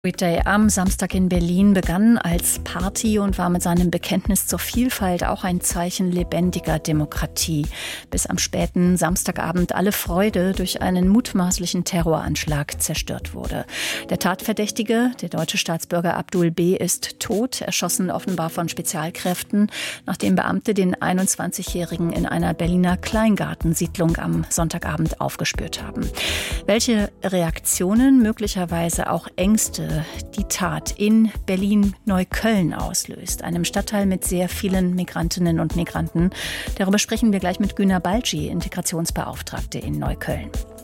Day am Samstag in Berlin begann als Party und war mit seinem Bekenntnis zur Vielfalt auch ein Zeichen lebendiger Demokratie. Bis am späten Samstagabend alle Freude durch einen mutmaßlichen Terroranschlag zerstört wurde. Der Tatverdächtige, der deutsche Staatsbürger Abdul B., ist tot, erschossen offenbar von Spezialkräften, nachdem Beamte den 21-Jährigen in einer Berliner Kleingartensiedlung am Sonntagabend aufgespürt haben. Welche Reaktionen, möglicherweise auch Ängste, die Tat in Berlin-Neukölln auslöst, einem Stadtteil mit sehr vielen Migrantinnen und Migranten. Darüber sprechen wir gleich mit Güner Balci, Integrationsbeauftragte in Neukölln.